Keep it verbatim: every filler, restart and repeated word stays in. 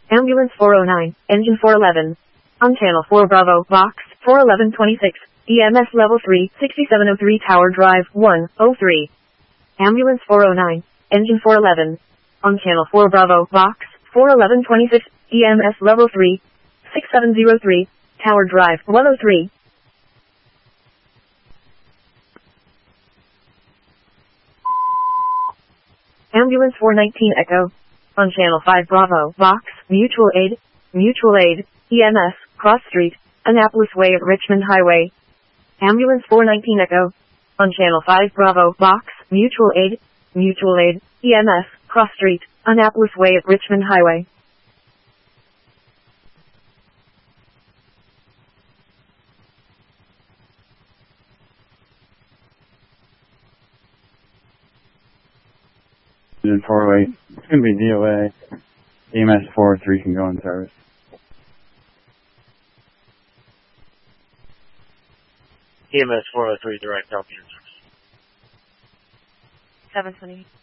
Ambulance four oh nine, engine four eleven. On channel four Bravo, box four eleven twenty-six, E M S level three, sixty-seven oh three Tower Drive, one oh three. Ambulance four oh nine, engine four eleven. On channel four Bravo, box four eleven twenty-six, E M S level three, sixty-seven oh three, Tower Drive, one oh three. Ambulance four nineteen Echo. On channel five Bravo, box, mutual aid, mutual aid, E M S, Cross Street, Annapolis Way at Richmond Highway. Ambulance four nineteen Echo. On channel five Bravo, box, mutual aid, mutual aid, E M S, Cross Street, Annapolis Way at Richmond Highway. In four oh eight, it's going to be D O A. E M S four oh three can go in service. E M S four oh three direct option service. seven twenty.